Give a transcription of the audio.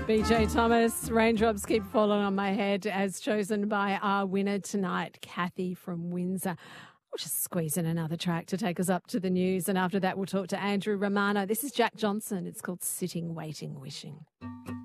BJ Thomas, raindrops keep falling on my head, as chosen by our winner tonight, Kathy from Windsor. We'll just squeeze in another track to take us up to the news, and after that we'll talk to Andrew Romano. This is Jack Johnson. It's called Sitting, Waiting, Wishing.